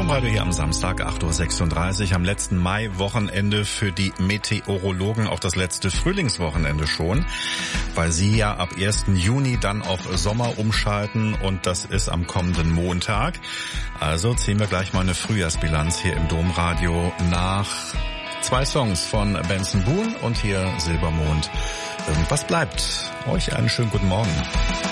Domradio hier am Samstag, 8.36 Uhr, am letzten Mai-Wochenende für die Meteorologen, auch das letzte Frühlingswochenende schon, weil sie ja ab 1. Juni dann auf Sommer umschalten und das ist am kommenden Montag. Also ziehen wir gleich mal eine Frühjahrsbilanz hier im Domradio nach 2 Songs von Benson Boone und hier Silbermond. Irgendwas bleibt. Euch einen schönen guten Morgen.